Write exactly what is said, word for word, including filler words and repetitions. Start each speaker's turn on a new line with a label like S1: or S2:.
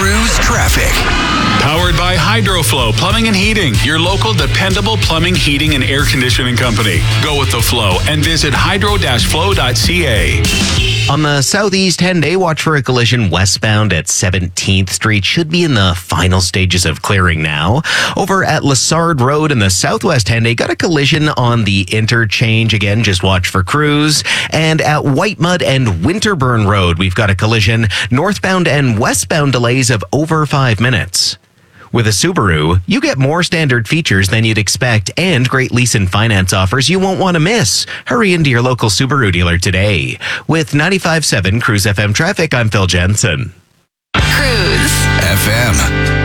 S1: Cruise traffic.
S2: Powered by HydroFlow Plumbing and Heating, your local dependable plumbing, heating, and air conditioning company. Go with the flow and visit hydro dash flow dot c a.
S3: On the Southeast ten-day, watch for a collision westbound at seventeenth Street. Should be in the final stages of clearing now. Over at Lessard Road in the Southwest ten-day, got a collision on the interchange. Again, just watch for crews. And at White Mud and Winterburn Road, we've got a collision. Northbound and westbound delays of over five minutes. With a Subaru, you get more standard features than you'd expect and great lease and finance offers you won't want to miss. Hurry into your local Subaru dealer today. With ninety-five point seven Cruise F M traffic, I'm Phil Jensen.
S4: Cruise
S1: F M.